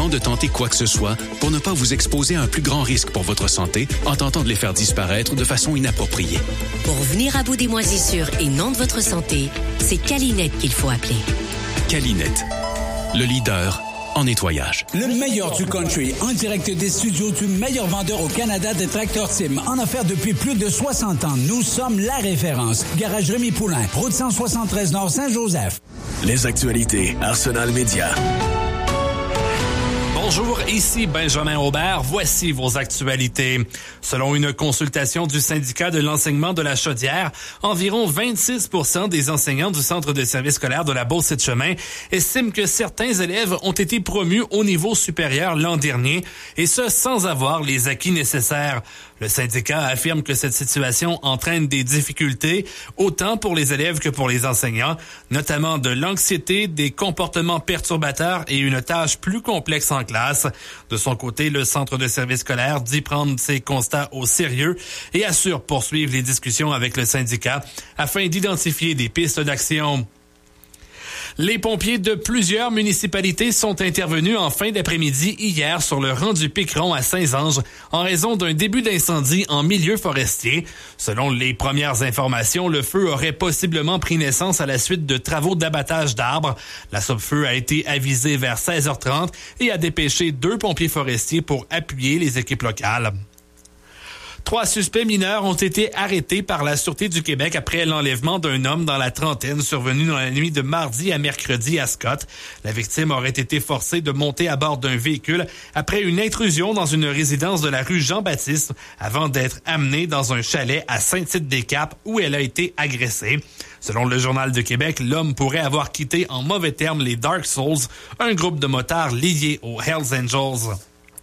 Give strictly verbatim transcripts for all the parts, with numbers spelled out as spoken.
avant de tenter quoi que ce soit pour ne pas vous exposer à un plus grand risque pour votre santé en tentant de les faire disparaître de façon inappropriée. Pour venir à bout des moisissures et non de votre santé, c'est Calinette qu'il faut appeler. Calinette, le leader en nettoyage. Le meilleur du country, en direct des studios du meilleur vendeur au Canada de Tracteur Tim, en affaires depuis plus de soixante ans. Nous sommes la référence. Garage Rémi Poulain, route cent soixante-treize Nord Saint-Joseph. Les actualités, Arsenal Média. Bonjour, ici Benjamin Aubert. Voici vos actualités. Selon une consultation du syndicat de l'enseignement de la Chaudière, environ vingt-six pour cent des enseignants du centre de service scolaire de la Beauce-et-de-Chemin estiment que certains élèves ont été promus au niveau supérieur l'an dernier, et ce sans avoir les acquis nécessaires. Le syndicat affirme que cette situation entraîne des difficultés, autant pour les élèves que pour les enseignants, notamment de l'anxiété, des comportements perturbateurs et une tâche plus complexe en classe. De son côté, le centre de service scolaire dit prendre ses constats au sérieux et assure poursuivre les discussions avec le syndicat afin d'identifier des pistes d'action. Les pompiers de plusieurs municipalités sont intervenus en fin d'après-midi hier sur le rang du Piqueron à Saint-Ange en raison d'un début d'incendie en milieu forestier. Selon les premières informations, le feu aurait possiblement pris naissance à la suite de travaux d'abattage d'arbres. La Sopfeu a été avisée vers seize heures trente et a dépêché deux pompiers forestiers pour appuyer les équipes locales. Trois suspects mineurs ont été arrêtés par la Sûreté du Québec après l'enlèvement d'un homme dans la trentaine survenu dans la nuit de mardi à mercredi à Scott. La victime aurait été forcée de monter à bord d'un véhicule après une intrusion dans une résidence de la rue Jean-Baptiste avant d'être amenée dans un chalet à Saint-Tite-des-Caps où elle a été agressée. Selon le Journal de Québec, l'homme pourrait avoir quitté en mauvais termes les Dark Souls, un groupe de motards liés aux Hells Angels.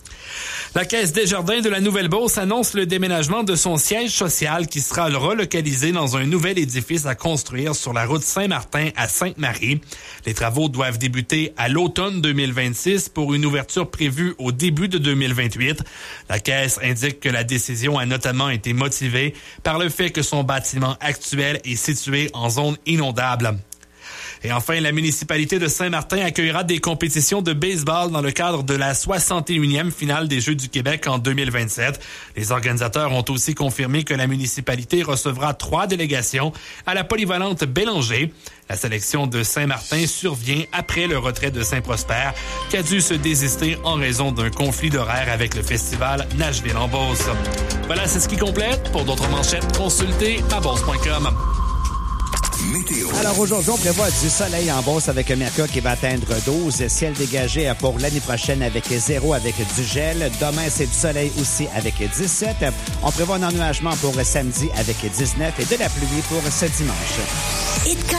La Caisse Desjardins de la Nouvelle-Beauce annonce le déménagement de son siège social qui sera relocalisé dans un nouvel édifice à construire sur la route Saint-Martin à Sainte-Marie. Les travaux doivent débuter à l'automne deux mille vingt-six pour une ouverture prévue au début de deux mille vingt-huit. La Caisse indique que la décision a notamment été motivée par le fait que son bâtiment actuel est situé en zone inondable. Et enfin, la municipalité de Saint-Martin accueillera des compétitions de baseball dans le cadre de la soixante et unième finale des Jeux du Québec en deux mille vingt-sept. Les organisateurs ont aussi confirmé que la municipalité recevra trois délégations à la polyvalente Bélanger. La sélection de Saint-Martin survient après le retrait de Saint-Prosper, qui a dû se désister en raison d'un conflit d'horaire avec le festival Nashville en Beauce. Voilà, c'est ce qui complète. Pour d'autres manchettes, consultez ma beauce point com. Météo. Alors aujourd'hui, on prévoit du soleil en Beauce avec un mercure qui va atteindre douze. Ciel dégagé pour l'année prochaine avec zéro, avec du gel. Demain, c'est du soleil aussi avec dix-sept. On prévoit un ennuagement pour samedi avec dix-neuf et de la pluie pour ce dimanche.